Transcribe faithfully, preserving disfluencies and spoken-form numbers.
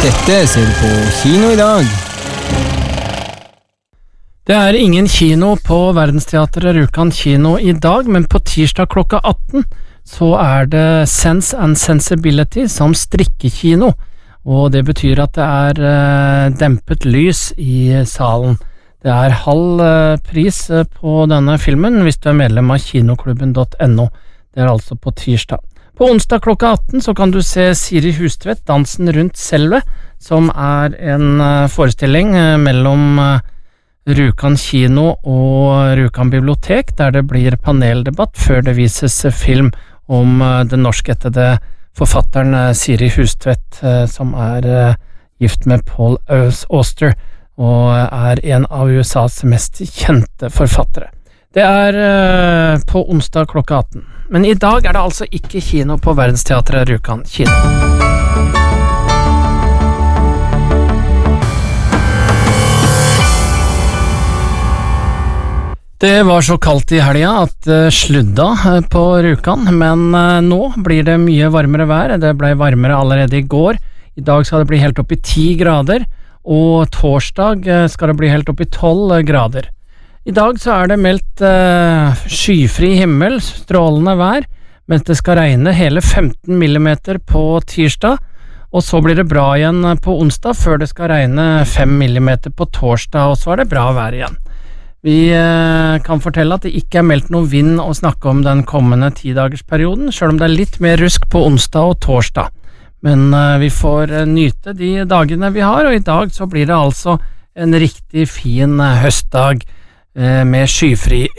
Dette ser du på kino i dag. Det er ingen kino på Verdensteatret Rjukan kino i dag, men på tirsdag klokka atten så er det Sense and Sensibility som strikkekino, og det betyr at det er uh, dempet lys i salen. Det er halv uh, pris uh, på denne filmen hvis du er medlem av kinoklubben punktum no. Det er altså på tirsdag. På onsdag klokka atten så kan du se Siri Hustvedt, Dansen rundt selve, som er en uh, forestilling uh, mellom uh, Rjukan kino og Rjukan bibliotek, der det blir paneldebatt før det vises film om uh, den norskættede forfatteren uh, Siri Hustvedt, uh, som er uh, gift med Paul Auster, og er en av U S A's mest kjente forfattere. Det er uh, på onsdag klokka atten. Men i dag er det altså ikke kino på Verdensteatret Rjukan kino. Det var så kaldt i helga at det sludda på Rjukan, men nå blir det mye varmere vær. Det ble varmere allerede i går. I dag skal det bli helt opp i ti grader, og torsdag skal det bli helt opp i tolv grader. I dag så er det meldt uh, skyfri himmel, strålende vær, mens det skal regne hele femten millimeter på tirsdag, og så blir det bra igjen på onsdag, før det skal regne fem millimeter på torsdag, og så er det bra vær igjen. Vi uh, kan fortelle at det ikke er meldt noe vind å snakke om den kommende tidagersperioden, selv om det er litt mer rusk på onsdag og torsdag. Men uh, vi får uh, nyte de dagene vi har, og i dag så blir det altså en riktig fin uh, høstdag, med skyfri